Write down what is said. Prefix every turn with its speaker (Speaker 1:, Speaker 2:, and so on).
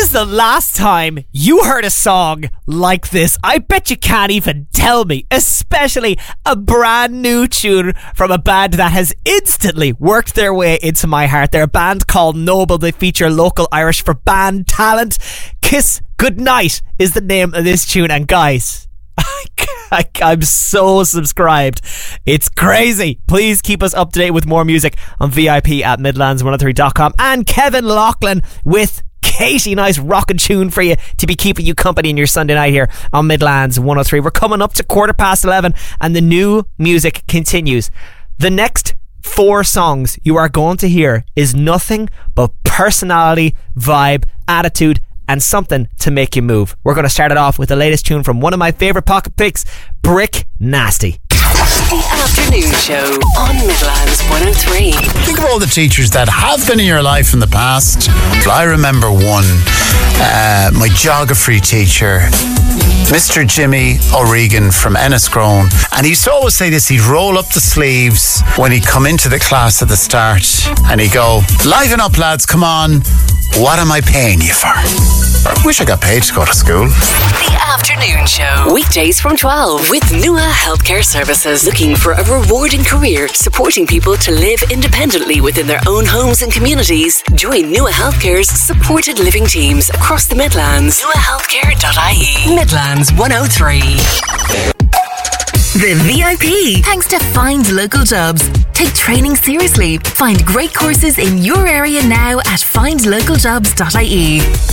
Speaker 1: was the last time you heard a song like this? I bet you can't even tell me, especially a brand new tune from a band that has instantly worked their way into my heart. They're a band called Noble. They feature local Irish for band talent. Kiss Goodnight is the name of this tune, and guys, I'm so subscribed. It's crazy. Please keep us up to date with more music on VIP at Midlands103.com. And Kevin Laughlin with Katie. Nice rockin' tune for you to be keeping you company in your Sunday night here on Midlands 103. We're coming up to 11:15 and the new music continues. The next 4 songs you are going to hear is nothing but personality, vibe, attitude, and something to make you move. We're going to start it off with the latest tune from one of my favourite pocket picks, Brick Nasty.
Speaker 2: The Afternoon Show on Midlands 103.
Speaker 3: Think of all the teachers that have been in your life in the past. I remember one, my geography teacher, Mr. Jimmy O'Regan from Enniscrone, and he used to always say this. He'd roll up the sleeves when he'd come into the class at the start and he'd go, "Liven up, lads, come on, what am I paying you for?" I wish I got paid to go to school.
Speaker 2: The Afternoon Show, weekdays from 12 with Nua Healthcare Services. Looking for a rewarding career supporting people to live independently within their own homes and communities? Join Nua Healthcare's supported living teams across the Midlands. NuaHealthcare.ie. Midlands 103.
Speaker 4: The VIP. Thanks to Find Local Jobs. Take training seriously. Find great courses in your area now at findlocaljobs.ie.